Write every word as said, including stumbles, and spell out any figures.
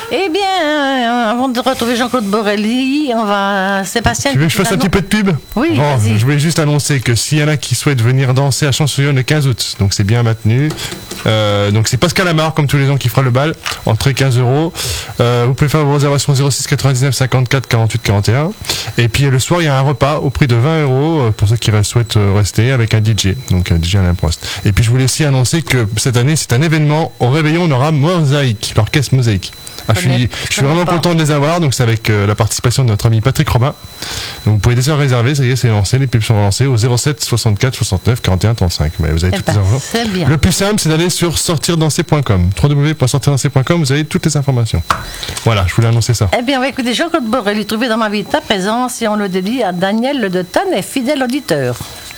Eh bien, euh, avant de retrouver Jean-Claude Borelli, on va... Sébastien... Tu veux que je fasse un petit peu de pub? Oui, bon, vas-y. Je voulais juste annoncer que s'il y en a qui souhaitent venir danser à Champsouillon le quinze août, donc c'est bien maintenu. Euh, donc c'est Pascal Amar, comme tous les ans, qui fera le bal. Entrée quinze euros. Euh, vous pouvez faire vos réservations zéro six quatre-vingt-dix-neuf cinquante-quatre quarante-huit quarante et un. Et puis le soir, il y a un repas au prix de vingt euros pour ceux qui souhaitent rester avec un D J. Donc un D J Alain Prost. Et puis je voulais aussi annoncer que cette année, c'est un événement. Au réveillon, on aura Mosaïque, l'orchestre Mosaïque. Ah, je suis, je suis vraiment content de les avoir, donc c'est avec euh, la participation de notre ami Patrick Robin. Donc vous pouvez déjà réserver, ça y est, c'est lancé, les pubs sont lancées au zéro sept soixante-quatre soixante-neuf quarante et un trente-cinq. Mais vous avez Eh toutes ben, les infos. c'est bien. Le plus simple, c'est d'aller sur sortirdanser point com. w w w point sortirdanser point com, vous avez toutes les informations. Voilà, je voulais annoncer ça. Eh bien, on va écouter Jean-Claude Borelli, trouvé dans ma vie ta présence, et on le dédie à Daniel de Tannes, fidèle auditeur.